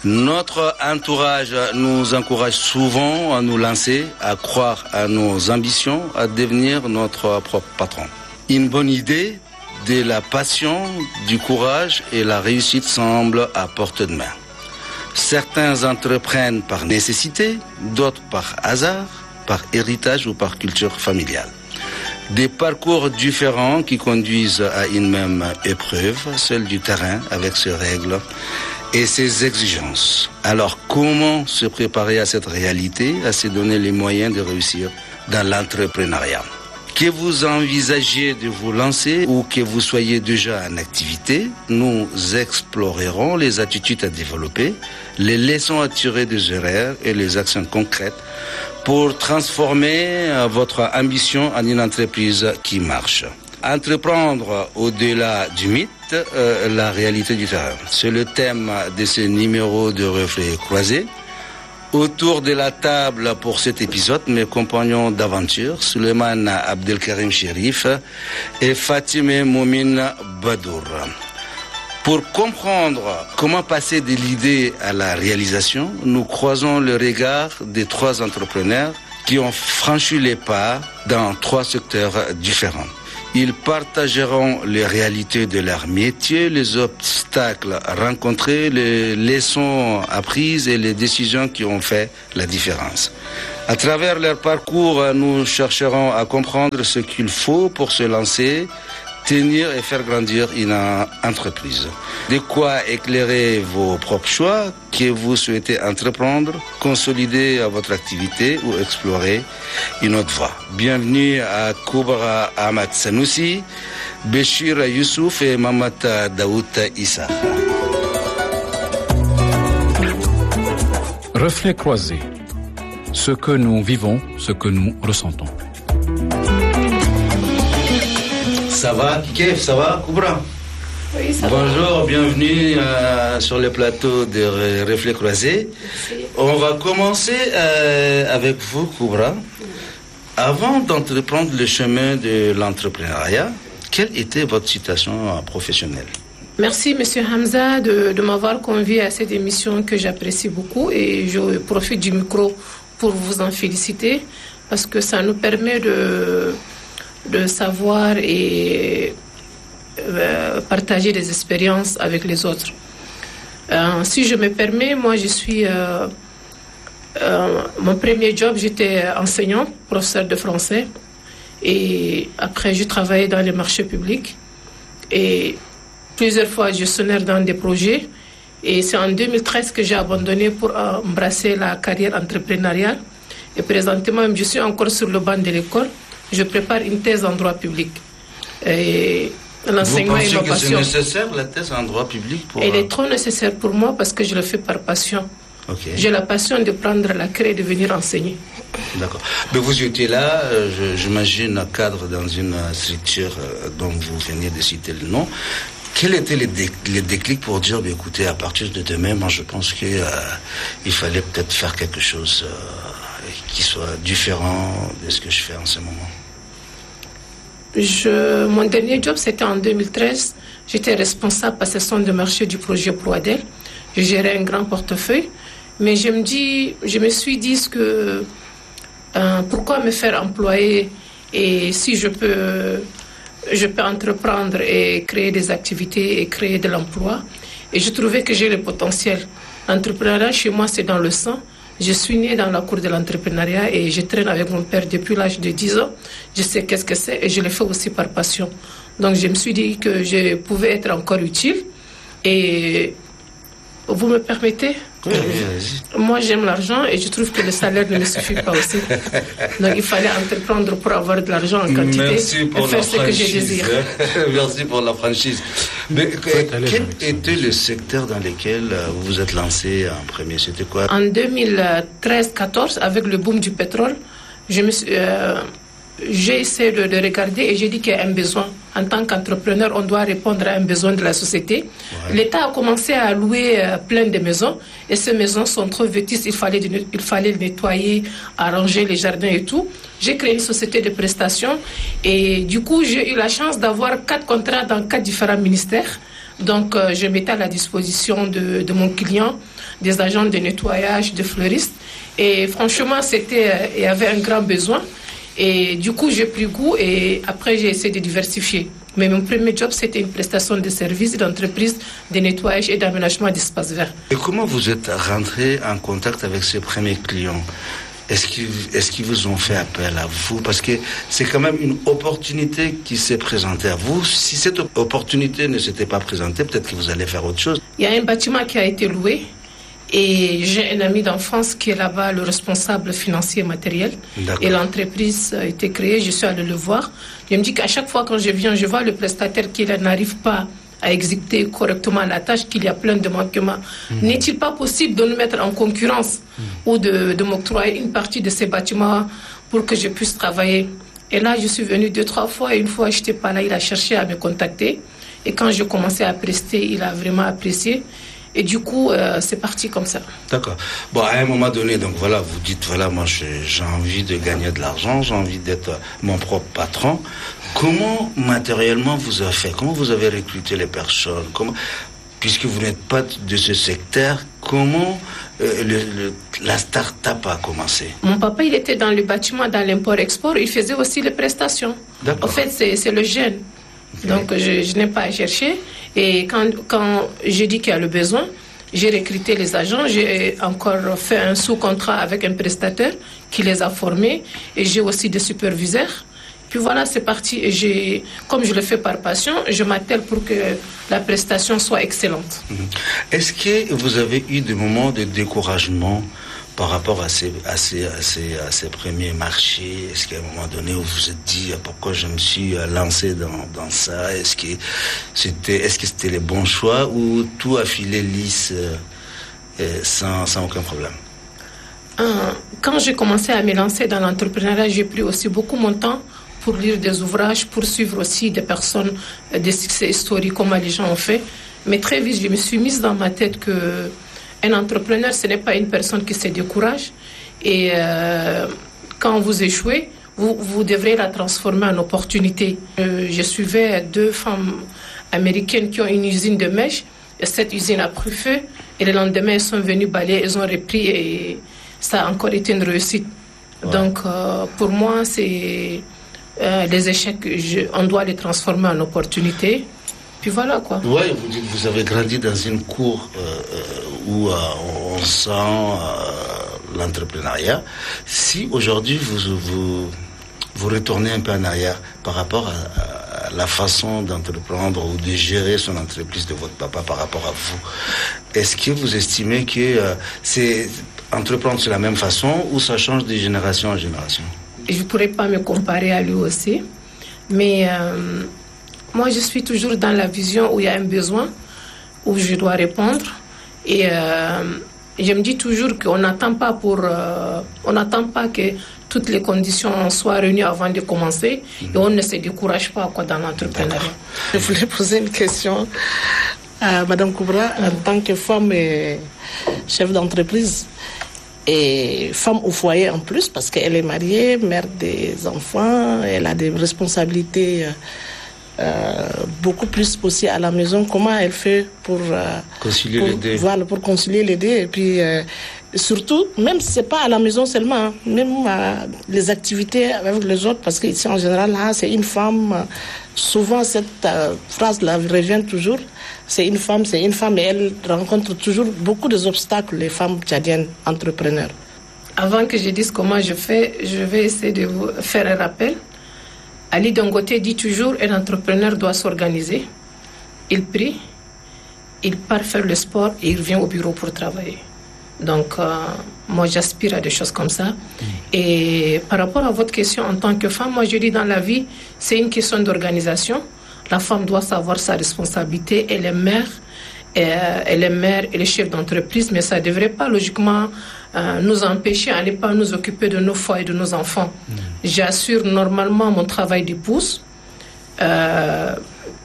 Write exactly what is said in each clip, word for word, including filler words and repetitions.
Notre entourage nous encourage souvent à nous lancer, à croire à nos ambitions, à devenir notre propre patron. Une bonne idée, de la passion, du courage et la réussite semblent à portée de main. Certains entreprennent par nécessité, d'autres par hasard, par héritage ou par culture familiale. Des parcours différents qui conduisent à une même épreuve, celle du terrain avec ses règles et ses exigences. Alors comment se préparer à cette réalité, à se donner les moyens de réussir dans l'entrepreneuriat? Que vous envisagiez de vous lancer ou que vous soyez déjà en activité, nous explorerons les attitudes à développer, les leçons à tirer des erreurs et les actions concrètes pour transformer votre ambition en une entreprise qui marche. Entreprendre au-delà du mythe, euh, la réalité du terrain. C'est le thème de ce numéro de Reflets Croisés. Autour de la table pour cet épisode, mes compagnons d'aventure, Suleiman Abdelkarim Chérif et Fatime Moumine Badour. Pour comprendre comment passer de l'idée à la réalisation, nous croisons le regard des trois entrepreneurs qui ont franchi les pas dans trois secteurs différents. Ils partageront les réalités de leur métier, les obstacles rencontrés, les leçons apprises et les décisions qui ont fait la différence. À travers leur parcours, nous chercherons à comprendre ce qu'il faut pour se lancer, tenir et faire grandir une entreprise. De quoi éclairer vos propres choix que vous souhaitez entreprendre, consolider votre activité ou explorer une autre voie. Bienvenue à Koubra Ahmad Sanoussi, Béchir Youssouf et Mamata Daoud Issa. Reflets croisés. Ce que nous vivons, ce que nous ressentons. Ça va, Kikef, ça va, Koubra? Oui, ça Bonjour, va. bienvenue euh, sur le plateau de Reflets Croisés. Merci. On va commencer euh, avec vous, Koubra. Avant d'entreprendre le chemin de l'entrepreneuriat, quelle était votre situation professionnelle? Merci, Monsieur Hamza, de, de m'avoir convié à cette émission que j'apprécie beaucoup et je profite du micro pour vous en féliciter parce que ça nous permet de... de savoir et euh, partager des expériences avec les autres. Euh, si je me permets, moi je suis... Euh, euh, mon premier job, j'étais enseignant, professeur de français. Et après, je travaillais dans les marchés publics. Et plusieurs fois, gestionnaire dans des projets. Et c'est en deux mille treize que j'ai abandonné pour embrasser la carrière entrepreneuriale. Et présentement, je suis encore sur le banc de l'école. Je prépare une thèse en droit public. Et l'enseignement est ma passion. Vous pensez que c'est nécessaire, la thèse en droit public pour... Elle est trop nécessaire pour moi parce que je le fais par passion. Okay. J'ai la passion de prendre la craie et de venir enseigner. D'accord. Mais vous étiez là, euh, j'imagine, cadre dans une structure euh, dont vous venez de citer le nom. Quel était le dé- les déclics pour dire, bah, écoutez, à partir de demain, moi je pense qu'il euh, fallait peut-être faire quelque chose euh, qui soit différent de ce que je fais en ce moment? Je, mon dernier job, c'était en deux mille treize. J'étais responsable passation de marché du projet Proadel. Je gérais un grand portefeuille. Mais je me, dis, je me suis dit que euh, pourquoi me faire employer et si je peux, je peux entreprendre et créer des activités et créer de l'emploi. Et je trouvais que j'ai le potentiel. L'entrepreneuriat, chez moi, c'est dans le sang. Je suis née dans la cour de l'entrepreneuriat et je traîne avec mon père depuis l'âge de dix ans. Je sais qu'est-ce que c'est et je le fais aussi par passion. Donc je me suis dit que je pouvais être encore utile. Et vous me permettez? Oui, oui, moi, j'aime l'argent et je trouve que le salaire ne me suffit pas aussi. Donc il fallait entreprendre pour avoir de l'argent en quantité. Merci pour et faire la ce que je désire. Merci pour la franchise. Mais quel était le secteur dans lequel vous vous êtes lancé en premier? C'était quoi? En deux mille treize quatorze, avec le boom du pétrole, je me suis, euh, j'ai essayé de, de regarder et j'ai dit qu'il y a un besoin. En tant qu'entrepreneur, on doit répondre à un besoin de la société. Ouais. L'État a commencé à louer euh, plein de maisons et ces maisons sont trop vétustes. Il fallait, il fallait nettoyer, arranger les jardins et tout. J'ai créé une société de prestations et du coup, j'ai eu la chance d'avoir quatre contrats dans quatre différents ministères Donc, euh, je mettais à la disposition de, de mon client des agents de nettoyage, de fleuristes. Et franchement, c'était, euh, il y avait un grand besoin. Et du coup, j'ai pris goût et après, j'ai essayé de diversifier. Mais mon premier job, c'était une prestation de services d'entreprise de nettoyage et d'aménagement d'espaces verts. Et comment vous êtes rentré en contact avec ces premiers clients ? Est-ce qu'ils, est-ce qu'ils vous ont fait appel à vous ? Parce que c'est quand même une opportunité qui s'est présentée à vous. Si cette opportunité ne s'était pas présentée, peut-être que vous allez faire autre chose. Il y a un bâtiment qui a été loué et j'ai un ami d'enfance qui est là-bas, le responsable financier et matériel. D'accord. Et l'entreprise a été créée, je suis allée le voir. Il me dit qu'à chaque fois quand je viens, je vois le prestataire qui n'arrive pas à exécuter correctement la tâche, qu'il y a plein de manquements. Mmh. N'est-il pas possible de nous mettre en concurrence mmh. ou de, de m'octroyer une partie de ces bâtiments pour que je puisse travailler? Et là, je suis venue deux, trois fois et une fois, je n'étais pas là, il a cherché à me contacter. Et quand je commençais à prester, il a vraiment apprécié. Et du coup, euh, c'est parti comme ça. D'accord. Bon, à un moment donné, donc voilà, vous dites, voilà, moi j'ai, j'ai envie de gagner de l'argent, j'ai envie d'être mon propre patron. Comment matériellement vous avez fait? Comment vous avez recruté les personnes? Comment, puisque vous n'êtes pas de ce secteur, comment euh, le, le, la start-up a commencé? Mon papa, il était dans le bâtiment, dans l'import-export, il faisait aussi les prestations. D'accord. En fait, c'est, c'est le jeune. Okay. Donc, je, je n'ai pas à chercher. Et quand, quand j'ai dit qu'il y a le besoin, j'ai recruté les agents. J'ai encore fait un sous-contrat avec un prestataire qui les a formés. Et j'ai aussi des superviseurs. Puis voilà, c'est parti. Et j'ai, comme je le fais par passion, je m'attelle pour que la prestation soit excellente. Est-ce que vous avez eu des moments de découragement par rapport à ces, à ces, à ces, à ces premiers marchés? Est-ce qu'à un moment donné, vous vous êtes dit pourquoi je me suis lancé dans, dans ça? Est-ce que c'était, est-ce que c'était les bons choix ou tout a filé lisse euh, sans, sans aucun problème? Quand j'ai commencé à me lancer dans l'entrepreneuriat, j'ai pris aussi beaucoup mon temps pour lire des ouvrages, pour suivre aussi des personnes, des succès historiques, comment les gens ont fait. Mais très vite, je me suis mise dans ma tête que un entrepreneur, ce n'est pas une personne qui se décourage. Et euh, quand vous échouez, vous, vous devrez la transformer en opportunité. Euh, je suivais deux femmes américaines qui ont une usine de mèches. Et cette usine a pris feu. Et le lendemain, elles sont venues balayer, elles ont repris. Et ça a encore été une réussite. Ouais. Donc, euh, pour moi, c'est euh, les échecs, je, on doit les transformer en opportunité. Puis voilà quoi. Oui, vous dites vous avez grandi dans une cour euh, où euh, on sent euh, l'entrepreneuriat. Si aujourd'hui vous, vous, vous retournez un peu en arrière par rapport à, à la façon d'entreprendre ou de gérer son entreprise de votre papa par rapport à vous, est-ce que vous estimez que euh, c'est entreprendre de la même façon ou ça change de génération en génération? Je ne pourrais pas me comparer à lui aussi, mais euh, moi, je suis toujours dans la vision où il y a un besoin, où je dois répondre. Et euh, je me dis toujours qu'on n'attend pas pour, euh, on n'attend pas que toutes les conditions soient réunies avant de commencer. Mmh. Et on ne se décourage pas quoi, dans l'entrepreneuriat. Je voulais poser une question à Mme Koubra, mmh. en tant que femme et chef d'entreprise. Et femme au foyer en plus, parce qu'elle est mariée, mère des enfants, elle a des responsabilités Euh, beaucoup plus aussi à la maison. Comment elle fait pour euh, concilier pour, les deux voilà, pour concilier les deux et puis euh, surtout même si c'est pas à la maison seulement hein, même euh, les activités avec les autres, parce qu'ici en général là c'est une femme, euh, souvent cette euh, phrase là revient toujours, c'est une femme c'est une femme et elle rencontre toujours beaucoup d'obstacles, les femmes tchadiennes entrepreneurs. Avant que je dise comment je fais, je vais essayer de vous faire un rappel. Ali Dangote dit toujours un entrepreneur doit s'organiser. Il prie, il part faire le sport et il revient au bureau pour travailler. Donc, euh, moi, j'aspire à des choses comme ça. Mmh. Et par rapport à votre question en tant que femme, moi, je dis dans la vie, c'est une question d'organisation. La femme doit savoir sa responsabilité. Elle est mère, elle est mère, elle est chef d'entreprise, mais ça ne devrait pas logiquement euh, nous empêcher à ne pas nous occuper de nos foyers, de nos enfants. Mmh. J'assure normalement mon travail d'épouse. Euh,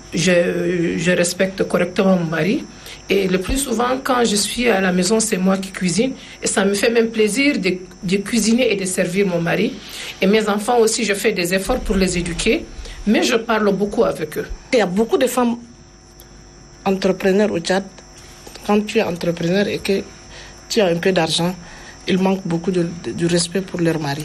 je, je respecte correctement mon mari. Et le plus souvent, quand je suis à la maison, c'est moi qui cuisine. Et ça me fait même plaisir de, de cuisiner et de servir mon mari. Et mes enfants aussi, je fais des efforts pour les éduquer. Mais je parle beaucoup avec eux. Il y a beaucoup de femmes entrepreneur au Tchad, quand tu es entrepreneur et que tu as un peu d'argent, ils manquent beaucoup de, de, de respect pour leur mari.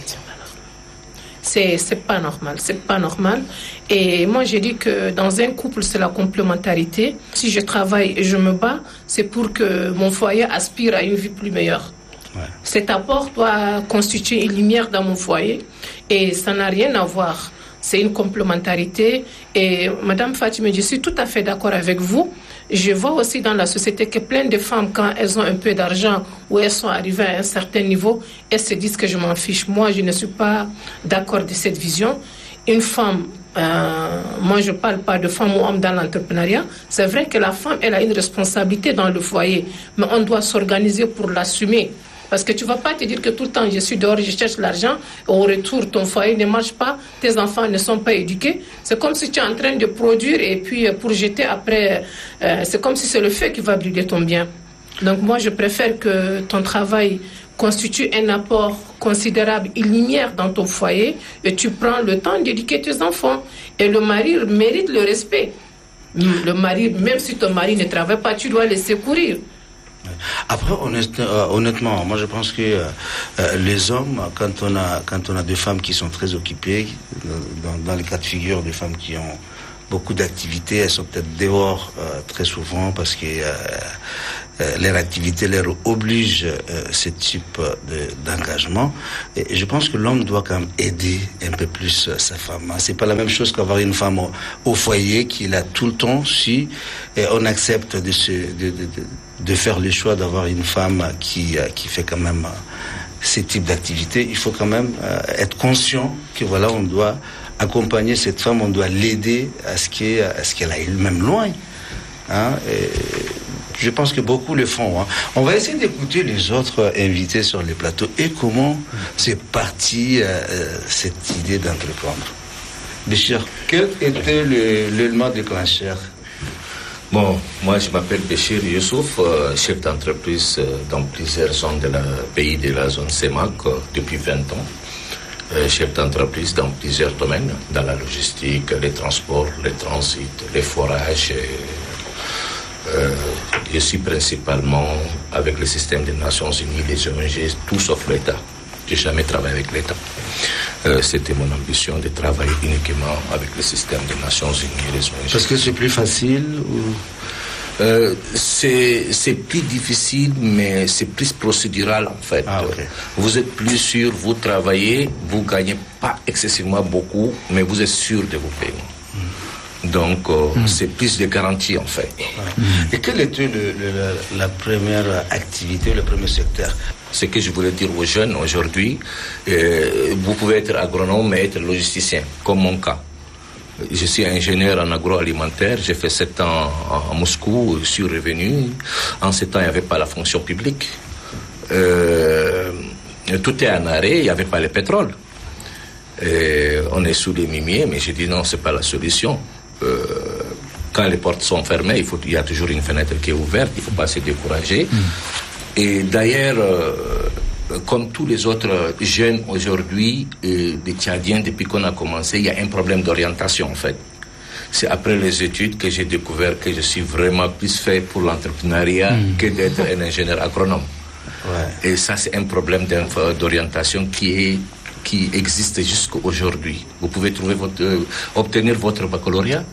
C'est, c'est pas normal, c'est pas normal. Et moi, j'ai dit que dans un couple, c'est la complémentarité. Si je travaille et je me bats, c'est pour que mon foyer aspire à une vie plus meilleure. Ouais. Cet apport doit constituer une lumière dans mon foyer et ça n'a rien à voir. C'est une complémentarité. Et Madame Fatime, je suis tout à fait d'accord avec vous. Je vois aussi dans la société que plein de femmes, quand elles ont un peu d'argent ou elles sont arrivées à un certain niveau, elles se disent que je m'en fiche. Moi, je ne suis pas d'accord de cette vision. Une femme, euh, moi je ne parle pas de femme ou homme dans l'entrepreneuriat. C'est vrai que la femme, elle a une responsabilité dans le foyer, mais on doit s'organiser pour l'assumer. Parce que tu ne vas pas te dire que tout le temps, je suis dehors, je cherche l'argent, au retour, ton foyer ne marche pas, tes enfants ne sont pas éduqués. C'est comme si tu es en train de produire et puis pour jeter après, euh, c'est comme si c'est le feu qui va brûler ton bien. Donc moi, je préfère que ton travail constitue un apport considérable, une lumière dans ton foyer et tu prends le temps d'éduquer tes enfants. Et le mari mérite le respect. Le mari, même si ton mari ne travaille pas, tu dois le secourir. Après, honnêtement, moi je pense que euh, les hommes, quand on a quand on a des femmes qui sont très occupées, dans, dans les cas de figure des femmes qui ont beaucoup d'activités, elles sont peut-être dehors euh, très souvent parce que euh, euh, leur activité leur oblige euh, ce type de, d'engagement. Et, et je pense que l'homme doit quand même aider un peu plus euh, sa femme. Hein. C'est pas la même chose qu'avoir une femme au, au foyer qui est là tout le temps. Si et on accepte de se de, de, de, de faire le choix d'avoir une femme qui euh, qui fait quand même euh, ce type d'activité, il faut quand même euh, être conscient que voilà, on doit accompagner cette femme, on doit l'aider à ce qu'elle, à ce qu'elle aille même loin. Hein, et je pense que beaucoup le font. Hein. On va essayer d'écouter les autres invités sur les plateaux et comment c'est parti euh, cette idée d'entreprendre. Béchir, quel était le, l'élément déclencheur? Bon, moi je m'appelle Béchir Youssouf, euh, chef d'entreprise euh, dans plusieurs zones de la pays de la zone C E M A C euh, depuis vingt ans. Euh, chef d'entreprise dans plusieurs domaines, dans la logistique, les transports, les transits, les forages. Et, euh, je suis principalement avec le système des Nations Unies, les O N G, tout sauf l'État. Je n'ai jamais travaillé avec l'État. Euh, c'était mon ambition de travailler uniquement avec le système des Nations Unies et les O N G. Parce que c'est plus facile ou... Euh, c'est, c'est plus difficile, mais c'est plus procédural en fait. Ah, okay. Vous êtes plus sûr, vous travaillez, vous gagnez pas excessivement beaucoup, mais vous êtes sûr de vos paiements. Mm. Donc euh, mm. c'est plus de garantie en fait. Ah. Mm. Et quelle était le, le, la, la première activité, le premier secteur? Ce que je voulais dire aux jeunes aujourd'hui, euh, vous pouvez être agronome mais être logisticien, comme mon cas. Je suis ingénieur en agroalimentaire, j'ai fait sept ans à Moscou, je suis revenu. En sept ans, il n'y avait pas la fonction publique. Euh, tout est en arrêt, il n'y avait pas le pétrole. Et on est sous les mimiers, mais j'ai dit non, ce n'est pas la solution. Euh, quand les portes sont fermées, il, faut, il y a toujours une fenêtre qui est ouverte, il ne faut pas se décourager. Mmh. Et d'ailleurs... Euh, comme tous les autres jeunes aujourd'hui, euh, les Tchadiens, depuis qu'on a commencé, il y a un problème d'orientation en fait. C'est après les études que j'ai découvert que je suis vraiment plus fait pour l'entrepreneuriat mmh. que d'être un ingénieur agronome. Ouais. Et ça, c'est un problème d'orientation qui, est, qui existe jusqu'à aujourd'hui. Vous pouvez trouver votre, euh, obtenir votre baccalauréat,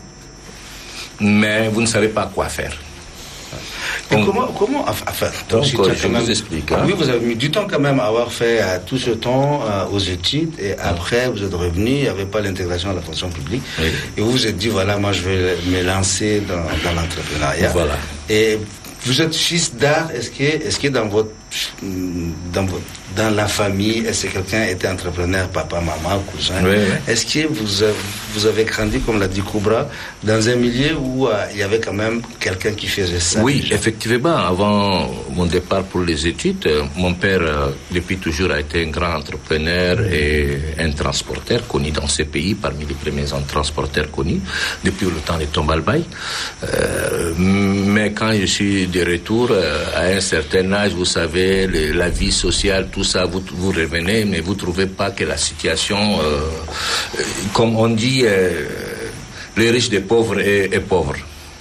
mais vous ne savez pas quoi faire. Et donc, comment, comment, enfin, donc, donc je même, vous explique. Hein? Oui, vous avez mis du temps quand même à avoir fait euh, tout ce temps euh, aux études et après vous êtes revenu, il n'y avait pas l'intégration à la fonction publique oui. Et vous vous êtes dit, voilà, moi je vais me lancer dans, dans l'entrepreneuriat. Voilà. Et vous êtes fils d'art, est-ce que, est-ce que dans votre, dans votre, dans la famille, est-ce que quelqu'un était entrepreneur, papa, maman, cousin? Oui, oui. Est-ce que vous avez, vous avez grandi, comme l'a dit Koubra, dans un milieu où euh, il y avait quand même quelqu'un qui faisait ça? Oui, déjà? Effectivement. Avant mon départ pour les études, euh, mon père, euh, depuis toujours, a été un grand entrepreneur mmh. et un transporteur connu dans ce pays, parmi les premiers transporteurs connus, depuis le temps de Tombalbaye. Euh, mais quand je suis de retour, euh, à un certain âge, vous savez, le, la vie sociale, tout ça, vous, vous revenez, mais vous ne trouvez pas que la situation, euh, comme on dit, euh, les riches des pauvres est, est pauvre.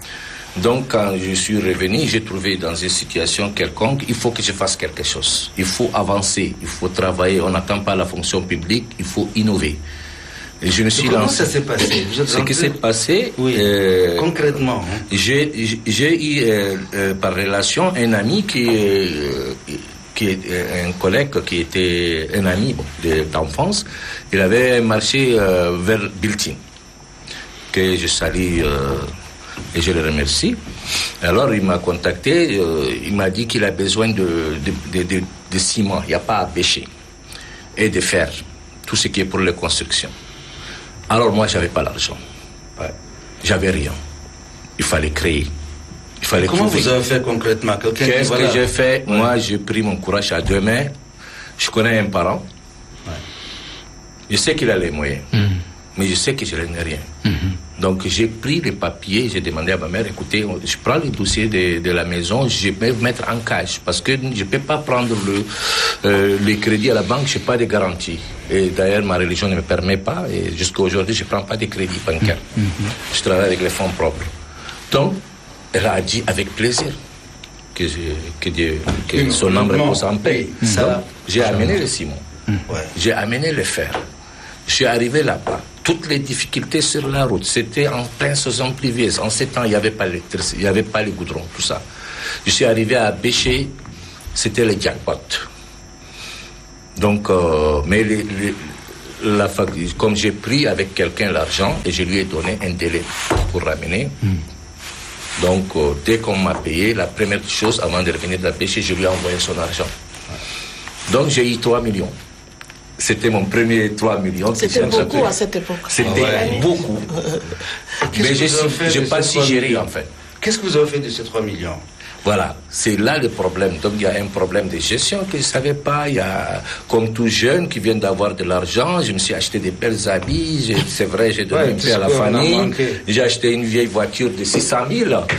Donc, quand je suis revenu, j'ai trouvé dans une situation quelconque, il faut que je fasse quelque chose. Il faut avancer, il faut travailler. On n'attend pas la fonction publique, il faut innover. Et je me suis comment lancé. ça s'est passé? Ce qui s'est passé, oui. euh, concrètement. Hein. J'ai, j'ai eu euh, euh, par relation un ami qui, euh, qui est euh, un collègue qui était un ami bon, de, d'enfance. Il avait un marché euh, vers Biltine, que je salue euh, et je le remercie. Alors il m'a contacté, euh, il m'a dit qu'il a besoin de, de, de, de, de ciment, il n'y a pas à pêcher, et de fer, tout ce qui est pour les constructions. Alors moi, je n'avais pas l'argent. Ouais. J'avais rien. Il fallait créer. Il fallait Comment trouver. vous avez fait concrètement? Quelqu'un Qu'est-ce qui, voilà. que j'ai fait? Ouais. Moi, j'ai pris mon courage à deux mains. Je connais un parent. Ouais. Je sais qu'il a les moyens. Mm-hmm. Mais je sais que je n'ai rien. Mm-hmm. Donc, j'ai pris les papiers. J'ai demandé à ma mère, écoutez, je prends les dossiers de, de la maison. Je vais mettre en cash. Parce que je ne peux pas prendre le, euh, les crédits à la banque. Je n'ai pas de garantie. Et d'ailleurs, ma religion ne me permet pas. Et jusqu'à aujourd'hui, je ne prends pas de crédit bancaire. Mm-hmm. Je travaille avec les fonds propres. Donc, elle a dit avec plaisir que, je, que, Dieu, que oui, son nom repose en paix. Oui, ça, j'ai amené le ciment. Mm. Ouais. J'ai amené le fer. Je suis arrivé là-bas. Toutes les difficultés sur la route, c'était en pleine saison pluvieuse. En ces temps, il n'y avait pas l'électricité, il n'y avait pas les goudrons, tout ça. Je suis arrivé à Béché, c'était le jackpot. Donc, euh, mais les, les, la, comme j'ai pris avec quelqu'un l'argent et je lui ai donné un délai pour ramener. Mm. Donc, euh, dès qu'on m'a payé, la première chose, avant de revenir de la pêche, je lui ai envoyé son argent. Donc, j'ai eu trois millions. C'était mon premier trois millions. C'était beaucoup à cette époque. C'était ouais. beaucoup. Mais je n'ai pas si géré, en fait. Qu'est-ce que vous avez fait de ces trois millions? Voilà, c'est là le problème. Donc, il y a un problème de gestion que je ne savais pas. Il y a, comme tout jeune qui vient d'avoir de l'argent, je me suis acheté des belles habits. C'est vrai, j'ai donné ouais, un peu à la famille. J'ai acheté une vieille voiture de six cent mille. Donc,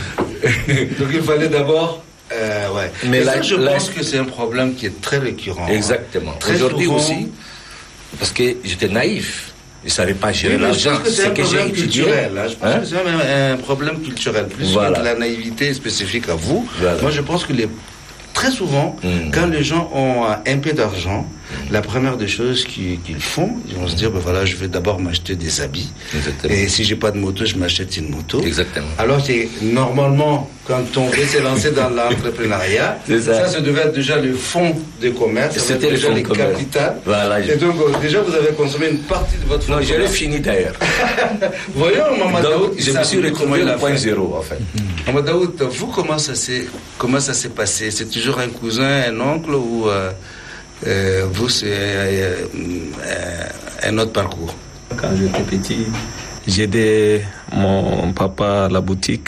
il fallait d'abord... Euh, ouais. Mais là, ça, je là, pense que c'est un problème qui est très récurrent. Exactement. Très Aujourd'hui souvent... aussi, parce que j'étais naïf. Je ne savais pas gérer oui, l'argent. Je pense que c'est un que problème culturel. Hein. Je pense hein? que c'est un, un problème culturel. Plus voilà. que la naïveté spécifique à vous. Voilà. Moi, je pense que les... très souvent, mmh. quand les gens ont un peu d'argent, mmh. la première des choses qu'ils, qu'ils font, ils vont se dire, ben voilà, je vais d'abord m'acheter des habits. Exactement. Et si j'ai pas de moto, je m'achète une moto. Exactement. Alors que normalement, quand on veut se lancer dans l'entrepreneuriat, ça. ça, ça devait être déjà le fonds de commerce, ça c'était déjà le les capitales. Voilà, et donc, déjà, vous avez consommé une partie de votre fonds. Non, je l'ai fini d'ailleurs. Voyons, Maman Daoud, je me suis retrouvé au point zéro, en fait. Maman Daoud, vous, comment ça s'est, comment ça s'est passé? C'est toujours un cousin, un oncle ou euh, euh, vous, c'est euh, euh, un autre parcours? Quand j'étais petit, j'aidais mon papa à la boutique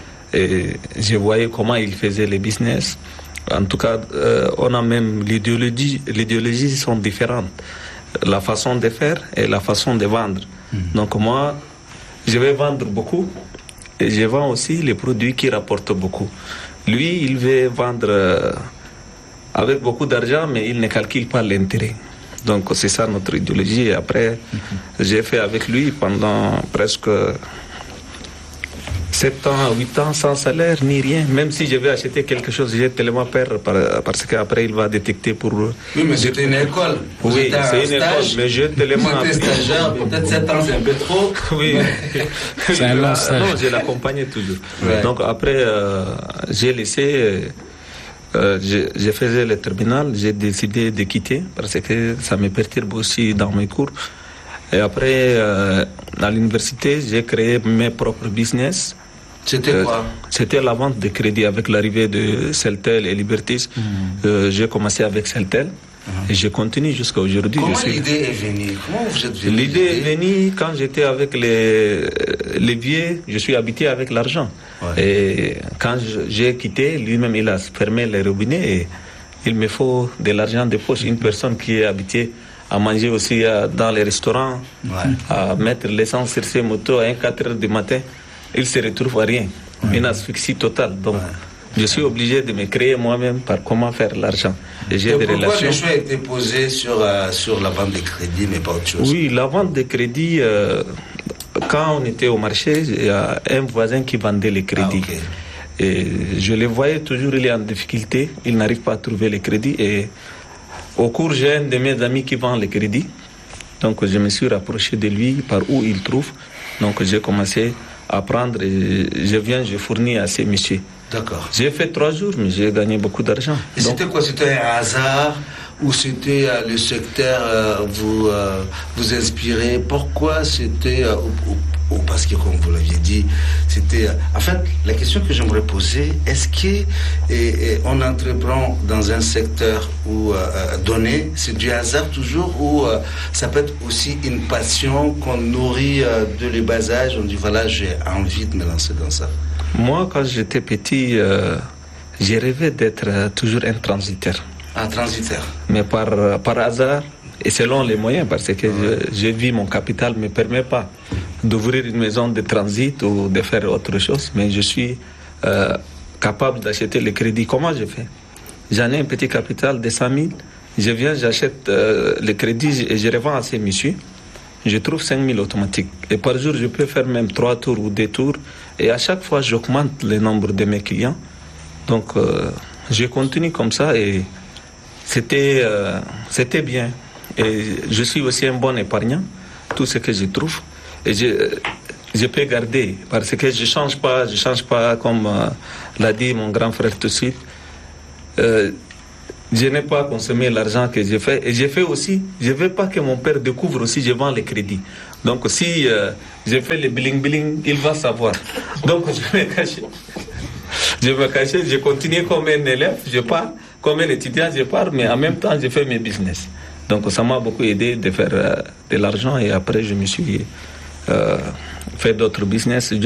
et je voyais comment il faisait les business. En tout cas, euh, on a même l'idéologie, l'idéologie sont différentes. La façon de faire et la façon de vendre. Mmh. Donc moi, je vais vendre beaucoup et je vends aussi les produits qui rapportent beaucoup. Lui, il veut vendre euh, avec beaucoup d'argent, mais il ne calcule pas l'intérêt. Donc c'est ça notre idéologie. Et après, mmh. j'ai fait avec lui pendant presque sept ans, huit ans sans salaire, ni rien. Même si je vais acheter quelque chose, j'ai tellement peur parce qu'après il va détecter pour... Oui, mais c'était une école. Vous oui, c'est une stage, école, mais j'ai tellement... Vous étiez stagiaire, peut-être sept ans c'est un peu trop. Oui. C'est un long stage. Non, je l'accompagnais toujours. Ouais. Donc après, euh, j'ai laissé... Euh, je, je faisais le terminal, j'ai décidé de quitter parce que ça me perturbe aussi dans mes cours. Et après, euh, à l'université, j'ai créé mes propres business. C'était euh, quoi? C'était la vente de crédit avec l'arrivée de Celtel et Libertis. Mmh. Euh, j'ai commencé avec Celtel mmh. et je continue jusqu'à aujourd'hui. Comment je suis... l'idée est venue? Comment vous êtes venu? L'idée est venue quand j'étais avec les, les vieux, je suis habité avec l'argent. Ouais. Et quand j'ai quitté, lui-même, il a fermé les robinets et il me faut de l'argent de poche. Une personne qui est habitée à manger aussi à, dans les restaurants, ouais. à mettre l'essence sur ses motos à quatre heures du matin, il se retrouve à rien. Ouais. Une asphyxie totale. Donc, ouais. je suis obligé de me créer moi-même par comment faire l'argent. Et j'ai des pourquoi relations. Le choix a été posé sur, euh, sur la vente de crédit, mais pas autre chose? Oui, la vente de crédit, euh, quand on était au marché, il y a un voisin qui vendait les crédits. Ah, okay. Et je le voyais toujours, il est en difficulté, il n'arrive pas à trouver les crédits. Et au cours, j'ai un de mes amis qui vend les crédits. Donc je me suis rapproché de lui, par où il trouve. Donc j'ai commencé à prendre et je viens, je fournis à ces messieurs. D'accord. J'ai fait trois jours, mais j'ai gagné beaucoup d'argent. Et donc, c'était quoi? C'était un hasard ou c'était euh, le secteur euh, vous, euh, vous inspirait? Pourquoi c'était... Euh, ou, ou, ou parce que, comme vous l'aviez dit, c'était... Euh, en fait, la question que j'aimerais poser, est-ce qu'on entreprend dans un secteur où euh, donné, c'est du hasard toujours, ou euh, ça peut être aussi une passion qu'on nourrit euh, de le bas âge, on dit voilà, j'ai envie de me lancer dans ça? Moi, quand j'étais petit, euh, j'ai rêvé d'être euh, toujours un transitaire. Un transitaire. Mais par, euh, par hasard, et selon les moyens, parce que ouais. je, je vis, mon capital ne me permet pas d'ouvrir une maison de transit ou de faire autre chose, mais je suis euh, capable d'acheter le crédit. Comment je fais? J'en ai un petit capital de cent mille, je viens, j'achète euh, le crédit et je revends à ces messieurs. Je trouve cinq mille automatiques. Et par jour, je peux faire même trois tours ou deux tours. Et à chaque fois, j'augmente le nombre de mes clients. Donc, euh, je continue comme ça et c'était, euh, c'était bien. Et je suis aussi un bon épargnant, tout ce que je trouve. Et je, je peux garder, parce que je ne change pas, je change pas comme euh, l'a dit mon grand frère tout de suite. Euh, Je n'ai pas consommé l'argent que j'ai fait. Et j'ai fait aussi, je ne veux pas que mon père découvre aussi, je vends les crédits. Donc si euh, j'ai fait le bling-bling, il va savoir. Donc je vais me cacher. Je vais me cacher, je continue comme un élève, je pars, comme un étudiant, je pars, mais en même temps, je fais mes business. Donc ça m'a beaucoup aidé de faire euh, de l'argent et après, je me suis euh, fait d'autres business.